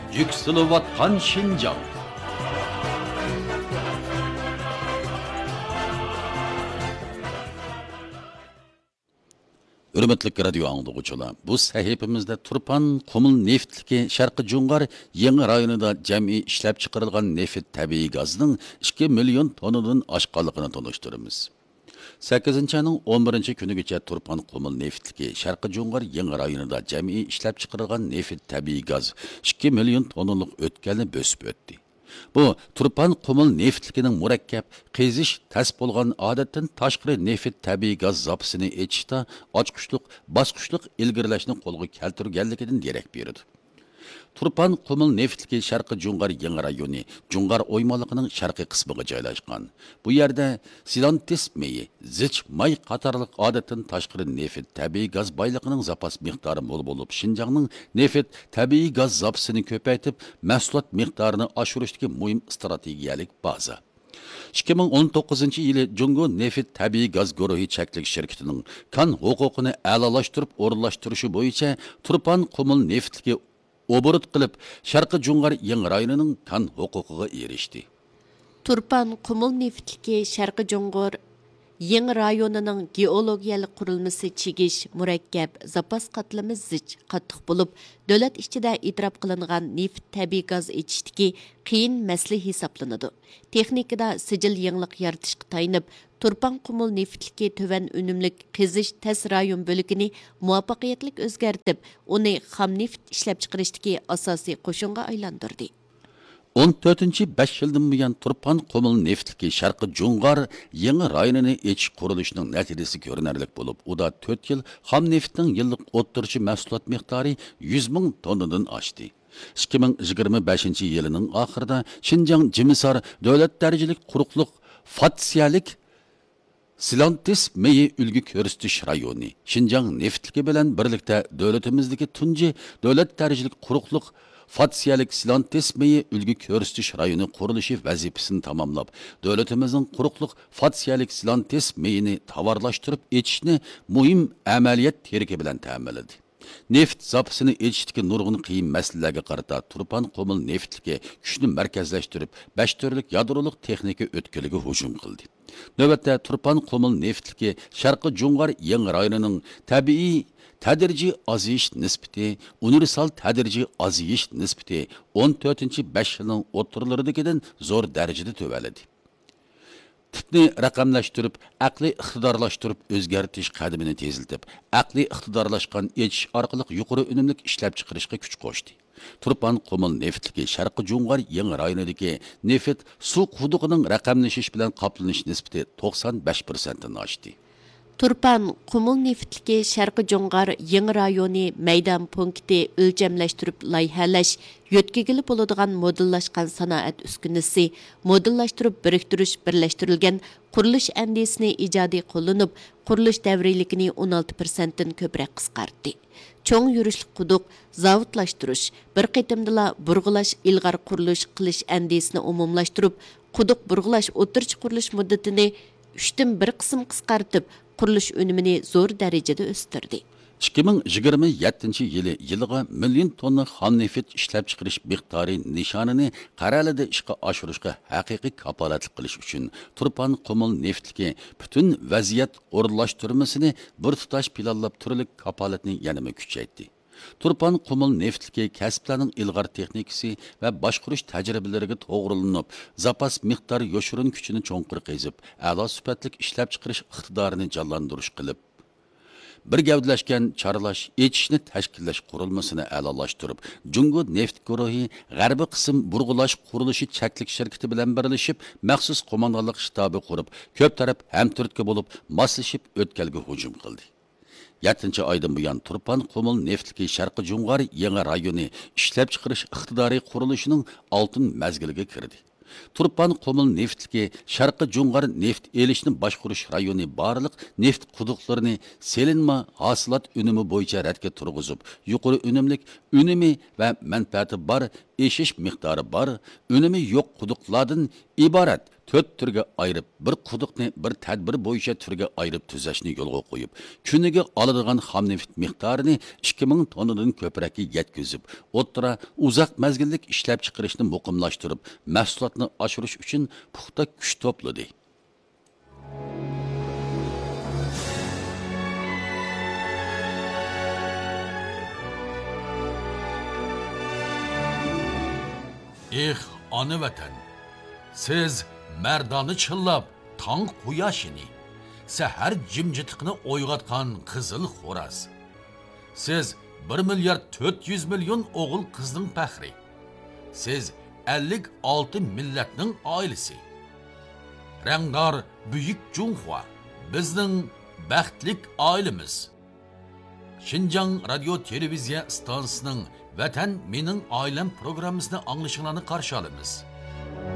Yükselivatkan Şinjan. Hürmetlik radyo anlıqçılar, bu sahifimizde Turpan Qumul Neftliki Şarkı Cungar yeni rayonida cemi işlep çıkarılgan neft tabii gazının 2 milyon tonunun aşqalıqını tanıştırımız. 8. ayının 11. günügece Turpan Qumul Neftliki Şarkı Cungar yeni rayonida cemi işlep çıkarılgan neft tabii gaz 2 milyon tonunluk ötkelini bösüp ötdi. Bu Turpan Qumul neftlikining murakkab, qizish tas bo'lgan odatdan tashqari neft tabiiy gaz zapasini echishda ochqushliq, bosqushliq ilgirlashni qo'lga keltirganligidan derak beradi. Turpan Qumul neftliki Sharqi Jungar yangi rayoni Jungar o'ymaliqining sharqiy qismiga joylashgan. Bu yerda Silantis meyi, zich may qatorliq odatdan tashqari neft tabiiy gaz boyligining zapas miqdori mo'l bo'lib, Xinjiangning neft tabiiy gaz zapasini ko'paytib, mahsulot miqdorini oshirishdagi muhim strategiyalik baza. 2019 yılı Jungo Neft Tabii Gaz Guruhi Çeklik şirketinin kan hukukunu a'lolaştırıp o'rinlashtirishi bo'yicha Turpan Qumul neftliki oburut qilib, Sharqi Jungar yangi rayonining kan huquqiga erishdi. Turpan Qumul neftliki Sharqi Jungar yangi rayonining geologiyalik qurilmasi chigish, murakkab, zapas qatlami zich qattiq bo'lib, davlat ichida e'tirof qilingan neft tabiiy gaz echishdagi qiyin masala hisoblanadi. Texnikada sijil yangilik yaratishga tayinib, Turpan Qumul neftliki töven unumlik qizish tas rayon bo'ligini muvaffaqiyatli o'zgartib, uni xam neft ishlab chiqarishdagi asosiy qo'shinga aylantirdi. 14-5 yıldan buyon Turpan Qumul neftliki Sharqi Jungar yangi rayonini echish qurilishining natijasi ko'rinarli bo'lib, u da 4 yil xam neftning yillik o'ttirchi mahsulot miqdori 100 ming tonnadan oshdi. 2025 yilining oxirida Xinjiang Jimisar davlat darajalik quruqliq fatsiyalik Silantis meyi ulgi ko'rsatish rayoni Xinjiang neftliki bilan birlikda davlatimizdagi tunji davlat darajalik quruqliq Fatsiyalik Silantis meyi ulgi ko'rsatish rayoni qurilishi vazifasini tamamlab, davlatimizning quruqliq Fatsiyalik Silantis meyini tovarlashtirib etishni muhim amaliyat terki bilan ta'minladi. Neft zapasini etishdagi nurg'un qiyin masalalarga qarata Turpan Qumul neftliki kuchni markazlashtirib, 5 turlik yadroliq texnika o'tkiliga hujum qildi. Navbatda Turpan Qumul neftliki Sharqi Jungar yangi rayonining tabiiy tədrici aziyish nisbati, universal tədrici aziyish nisbati 14-5 yılın o'ttirlaridagidan zo'r darajada tövaladi. Tipni raqamlashtirib, aqli iqtidorlashtirib, o'zgartish qadamini teziltib, aqli iqtidorlashgan etish orqali yuqori unumlik ishlab chiqarishga kuch qo'shdi. Turpan Qumul neftliki Sharqi Jungar yangi rayonidagi neft suv quduqining raqamlashish bilan qoplanish nisbati 95% dan oshdi. Turpan Qumul neftliki Sharqi Jungar yangi rayoni maydon punkti o'lchamlashtirib loyihalash, yo'tkigili bo'ladigan modellashgan sanoat uskunasi, modellashtirib biriktirish birlashtirilgan qurilish andisini ijodiy qo'llanib, qurilish davriyligini 16% dan ko'proq qisqartdi. Cho'ng yurishlik quduq, zavodlashtirish, bir qitimdala burg'ulash ilg'or qurilish qilish andisini umumlashtirib, quduq burg'ulash o'tirchi qurilish muddatini 3dan 1 qism qisqartib, qurilish unumini zo'r darajada o'stirdi. 2027 yili yiliga million tonna xam neft ishlab chiqarish miqdori nishonini qaralida ishga oshirishga haqiqiy kapolatlik qilish uchun Turpan Qumul neftliki butun vaziyat o'rinlashtirmasini bir tutash planlab turlik kapolatni yanada kuchaytirdi. Turpan Qumul neftliki kasblarning ilg'or texnikasi va boshqarish tajribalariga to'g'rilanib, zapas miqdori yoshirin kuchini cho'nqir qezib, a'lo sifatli ishlab chiqarish iqtidorini jonlantirish qilib, bir gavdalashgan charlash, etishni tashkillash qurilmasini a'lolashtirib, Jungo neft guruhi g'arbiy qism burg'ulash qurilishi cheklik shirkati bilan birlashib, maxsus qo'mondonlik shtabi qurib, ko'p taraf hamturtki bo'lib, moslashib o'tkalga hujum qildi. 7 aydan buyon Turpan Qumul neftliki Sharqi Jungar yangi rayoni ishlab chiqarish iqtidoriy qurilishining oltin mazgiliga kirdi. Turpan Qumul neftliki Sharqi Jungar neft elishni boshqarish rayoni barliq neft quduqlarini selinma hasilat unumi bo'yicha radga turg'izib, yuqori unumlik, unumi va manfaati bor, eshish miqdori bor, unumi yo'q quduqlardan iborat 4 türge ayırıp, bir quduqni bir tadbir bo'yicha turga ayırıp tuzashni yo'lga qo'yib, kuniga oladigan xam neft miqdorini 2000 tonnadan ko'proqqa yetkazib, o'ttira uzoq mezgillik ishlab chiqarishni muqimlashtirib, mahsulotni oshirish uchun puxta kuch to'pladi. Ana vatan, siz merdani chillab, tong quyoshini, sahar jimjitiqni o'yg'atgan qizil xo'raz. Siz 1 milyard 400 milyon o'g'il qizning faxri. Siz 56 millatning oilasi. Rangdor buyuk Junxua, bizning baxtlik oilamiz. Xinjiang radio televiziya stansiyasining Vatan mening oilam programmasini anglashinglarni qarshi olamiz.